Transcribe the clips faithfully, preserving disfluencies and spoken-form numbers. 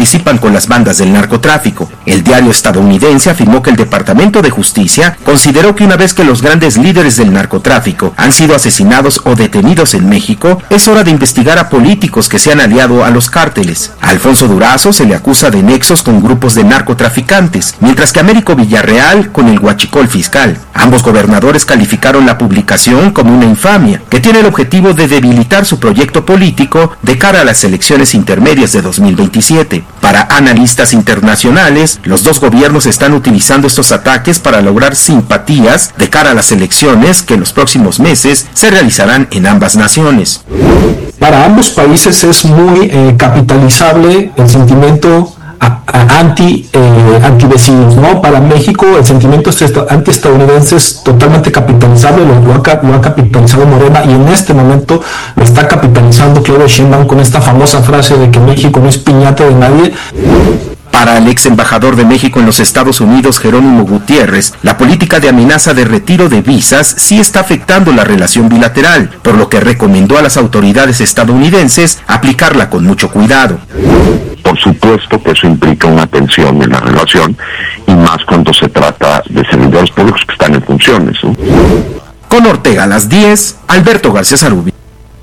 participan con las bandas del narcotráfico. El diario estadounidense afirmó que el Departamento de Justicia consideró que una vez que los grandes líderes del narcotráfico han sido asesinados o detenidos en México, es hora de investigar a políticos que se han aliado a los cárteles. A Alfonso Durazo se le acusa de nexos con grupos de narcotraficantes, mientras que Américo Villarreal con el huachicol fiscal. Ambos gobernadores calificaron la publicación como una infamia, que tiene el objetivo de debilitar su proyecto político de cara a las elecciones intermedias de dos mil veintisiete. Para analistas internacionales, los dos gobiernos están utilizando estos ataques para lograr simpatías de cara a las elecciones que en los próximos meses se realizarán en ambas naciones. Para ambos países es muy eh, capitalizable el sentimiento anti eh, antivecinos, ¿no? Para México el sentimiento anti-estadounidense es totalmente capitalizable, lo, lo, ha, lo ha capitalizado Morena, y en este momento lo está capitalizando Claudia Sheinbaum con esta famosa frase de que México no es piñata de nadie. Para el ex embajador de México en los Estados Unidos, Jerónimo Gutiérrez, la política de amenaza de retiro de visas sí está afectando la relación bilateral, por lo que recomendó a las autoridades estadounidenses aplicarla con mucho cuidado. Por supuesto que eso implica una tensión en la relación, y más cuando se trata de servidores públicos que están en funciones, ¿no? Con Ortega a las diez, Alberto García Sarubi.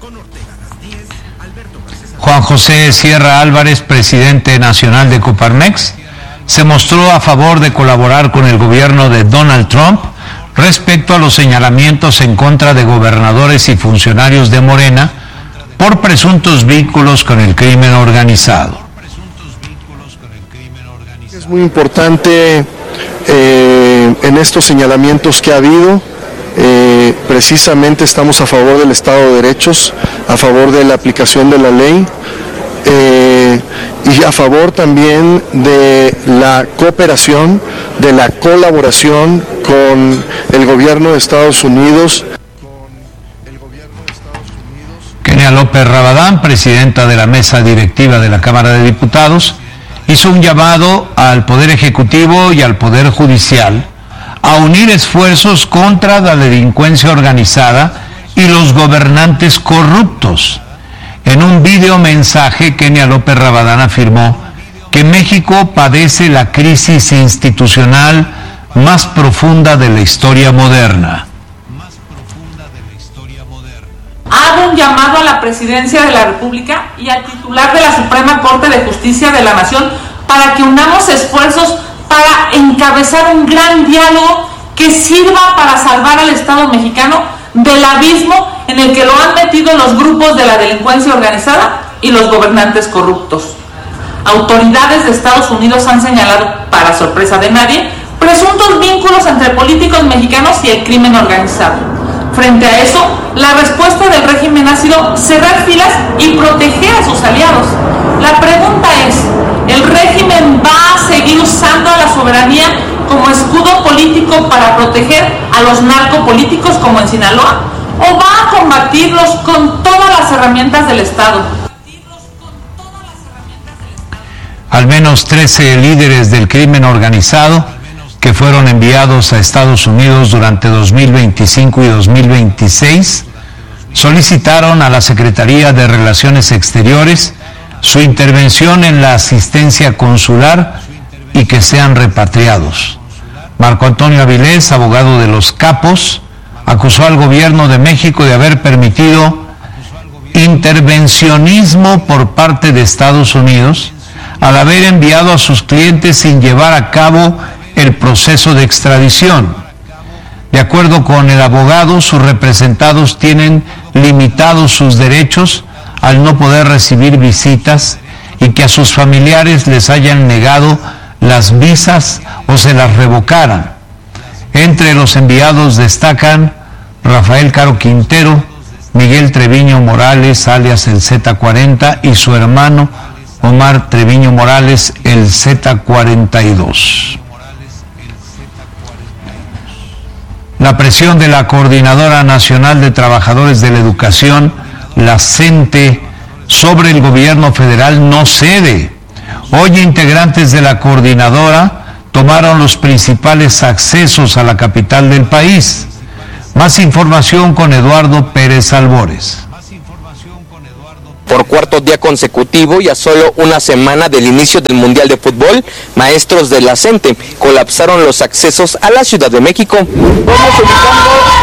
Juan José Sierra Álvarez, presidente nacional de Coparmex, se mostró a favor de colaborar con el gobierno de Donald Trump respecto a los señalamientos en contra de gobernadores y funcionarios de Morena por presuntos vínculos con el crimen organizado. Es muy importante eh, en estos señalamientos que ha habido. Eh, precisamente estamos a favor del Estado de Derechos, a favor de la aplicación de la ley eh, y a favor también de la cooperación, de la colaboración con el gobierno de Estados Unidos. Kenia López Rabadán, presidenta de la mesa directiva de la Cámara de Diputados, hizo un llamado al Poder Ejecutivo y al Poder Judicial a unir esfuerzos contra la delincuencia organizada y los gobernantes corruptos. En un video mensaje, Kenia López Rabadán afirmó que México padece la crisis institucional más profunda de la historia moderna. Hago un llamado a la Presidencia de la República y al titular de la Suprema Corte de Justicia de la Nación para que unamos esfuerzos para encabezar un gran diálogo que sirva para salvar al Estado mexicano del abismo en el que lo han metido los grupos de la delincuencia organizada y los gobernantes corruptos. Autoridades de Estados Unidos han señalado, para sorpresa de nadie, presuntos vínculos entre políticos mexicanos y el crimen organizado. Frente a eso, la respuesta del régimen ha sido cerrar filas y proteger a sus aliados. La pregunta es, ¿el régimen va a seguir usando a la soberanía como escudo político para proteger a los narcopolíticos como en Sinaloa? ¿O va a combatirlos con todas las herramientas del Estado? Al menos trece líderes del crimen organizado que fueron enviados a Estados Unidos durante dos mil veinticinco y dos mil veintiséis solicitaron a la Secretaría de Relaciones Exteriores su intervención en la asistencia consular y que sean repatriados. Marco Antonio Avilés, abogado de los capos, acusó al gobierno de México de haber permitido intervencionismo por parte de Estados Unidos al haber enviado a sus clientes sin llevar a cabo el proceso de extradición. De acuerdo con el abogado, sus representados tienen limitados sus derechos al no poder recibir visitas y que a sus familiares les hayan negado las visas o se las revocaran. Entre los enviados destacan Rafael Caro Quintero, Miguel Treviño Morales, alias el Z cuarenta, y su hermano Omar Treviño Morales, el Z cuarenta y dos. La presión de la Coordinadora Nacional de Trabajadores de la Educación, la CENTE, sobre el gobierno federal no cede. Hoy integrantes de la coordinadora tomaron los principales accesos a la capital del país. Más información con Eduardo Pérez Albores. Por cuarto día consecutivo y a solo una semana del inicio del Mundial de Fútbol, maestros de la CENTE colapsaron los accesos a la Ciudad de México. Vamos ubicando